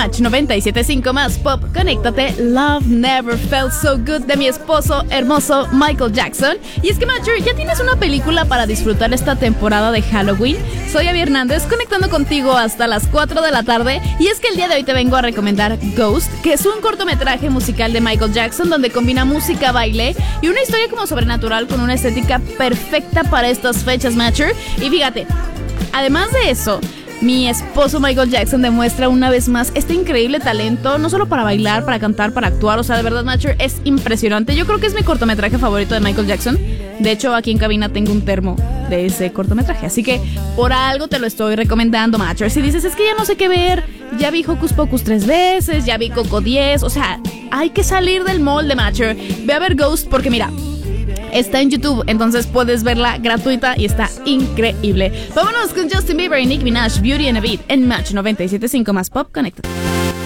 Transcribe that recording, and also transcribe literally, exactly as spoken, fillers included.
Match noventa y siete punto cinco más pop, conéctate. Love Never Felt So Good de mi esposo hermoso Michael Jackson. Y es que, Matcher, ya tienes una película para disfrutar esta temporada de Halloween. Soy Abby Hernández, conectando contigo hasta las cuatro de la tarde. Y es que el día de hoy te vengo a recomendar Ghost, que es un cortometraje musical de Michael Jackson donde combina música, baile y una historia como sobrenatural con una estética perfecta para estas fechas, Matcher. Y fíjate, además de eso, mi esposo Michael Jackson demuestra una vez más este increíble talento, no solo para bailar, para cantar, para actuar. O sea, de verdad, Matcher, es impresionante. Yo creo que es mi cortometraje favorito de Michael Jackson. De hecho, aquí en cabina tengo un termo de ese cortometraje, así que por algo te lo estoy recomendando, Matcher. Si dices, es que ya no sé qué ver, ya vi Hocus Pocus tres veces, ya vi Coco diez, o sea, hay que salir del molde, Matcher. Ve a ver Ghost porque mira, está en YouTube, entonces puedes verla gratuita y está increíble. Vámonos con Justin Bieber y Nicki Minaj, Beauty and a Beat, en Match noventa y siete punto cinco más Pop Connected.